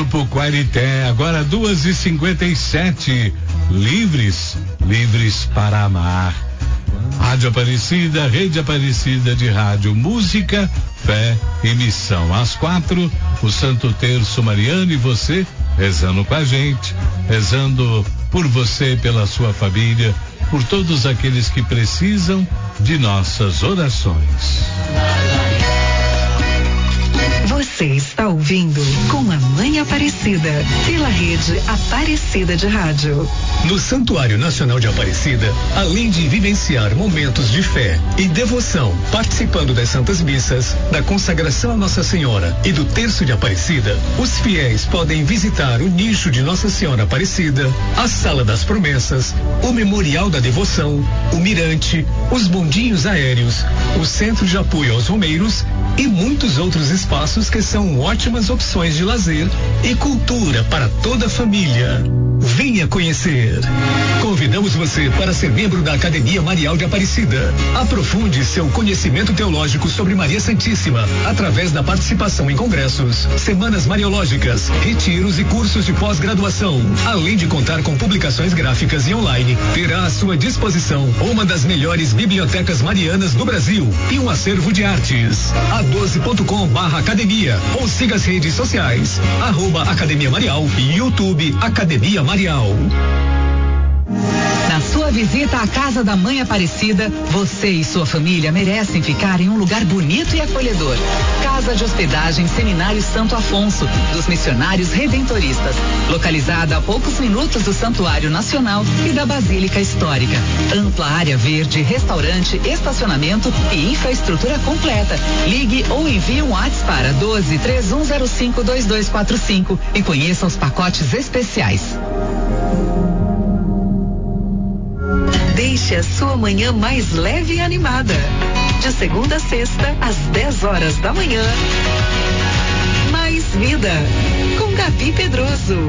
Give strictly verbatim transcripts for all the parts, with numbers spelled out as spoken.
Grupo Qualité, agora duas e cinquenta e sete. Livres, livres para amar. Rádio Aparecida, Rede Aparecida de Rádio, música, fé e missão. Às quatro, o Santo Terço Mariano e você rezando com a gente, rezando por você, pela sua família, por todos aqueles que precisam de nossas orações. Você está ouvindo Com a Mãe Aparecida, pela Rede Aparecida de Rádio. No Santuário Nacional de Aparecida, além de vivenciar momentos de fé e devoção, participando das Santas Missas, da consagração a Nossa Senhora e do Terço de Aparecida, os fiéis podem visitar o nicho de Nossa Senhora Aparecida, a Sala das Promessas, o Memorial da Devoção, o Mirante, os bondinhos aéreos, o Centro de Apoio aos Romeiros e muitos outros espaços que são ótimas opções de lazer e cultura para toda a família. Venha conhecer. Convidamos você para ser membro da Academia Marial de Aparecida. Aprofunde seu conhecimento teológico sobre Maria Santíssima através da participação em congressos, semanas mariológicas, retiros e cursos de pós-graduação. Além de contar com publicações gráficas e online, terá à sua disposição uma das melhores bibliotecas marianas do Brasil e um acervo de artes. a doze ponto com barra academia ou siga as redes sociais, arroba Academia Marial e YouTube Academia Marial. Na sua visita à Casa da Mãe Aparecida, você e sua família merecem ficar em um lugar bonito e acolhedor. Casa de Hospedagem Seminário Santo Afonso, dos Missionários Redentoristas, localizada a poucos minutos do Santuário Nacional e da Basílica Histórica. Ampla área verde, restaurante, estacionamento e infraestrutura completa. Ligue ou envie um WhatsApp para doze, três um zero cinco, dois dois quatro cinco e conheça os pacotes especiais. Deixe a sua manhã mais leve e animada. De segunda a sexta, às dez horas da manhã. Mais Vida, com Gabi Pedroso.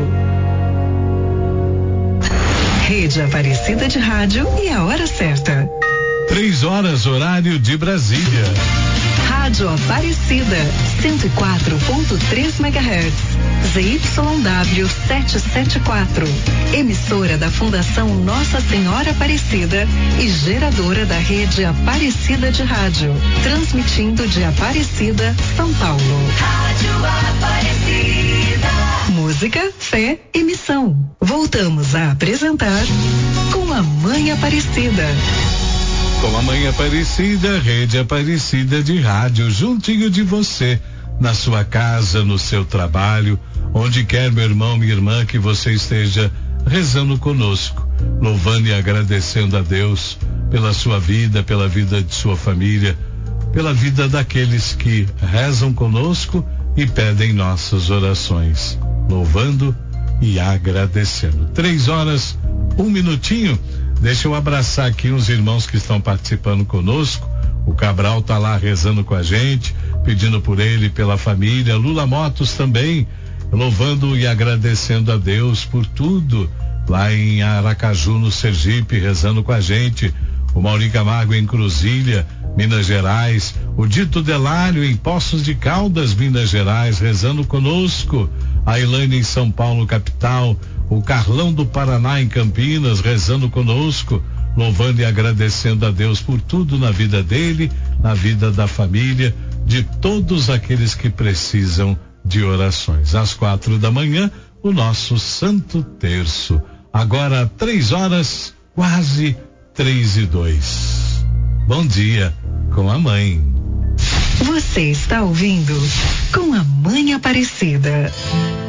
Rede Aparecida de Rádio e a hora certa. Três horas, horário de Brasília. Rádio Aparecida, cento e quatro ponto três megahertz. Z Y W setecentos e setenta e quatro. Emissora da Fundação Nossa Senhora Aparecida e geradora da Rede Aparecida de Rádio. Transmitindo de Aparecida, São Paulo. Rádio Aparecida. Música, fé e missão. Voltamos a apresentar Com a Mãe Aparecida. Com a Mãe Aparecida, Rede Aparecida de Rádio, juntinho de você, na sua casa, no seu trabalho, onde quer, meu irmão, minha irmã, que você esteja rezando conosco, louvando e agradecendo a Deus pela sua vida, pela vida de sua família, pela vida daqueles que rezam conosco e pedem nossas orações, louvando e agradecendo. Três horas, um minutinho. Deixa eu abraçar aqui uns irmãos que estão participando conosco. O Cabral tá lá rezando com a gente, pedindo por ele, pela família. Lula Motos também, louvando e agradecendo a Deus por tudo. Lá em Aracaju, no Sergipe, rezando com a gente. O Mauri Camargo em Cruzília, Minas Gerais. O Dito Delário em Poços de Caldas, Minas Gerais, rezando conosco. A Elaine em São Paulo, capital. O Carlão do Paraná em Campinas, rezando conosco, louvando e agradecendo a Deus por tudo na vida dele, na vida da família, de todos aqueles que precisam de orações. Às quatro da manhã, o nosso Santo Terço. Agora, três horas, quase três e dois. Bom dia, com a mãe. Você está ouvindo Com a Mãe Aparecida.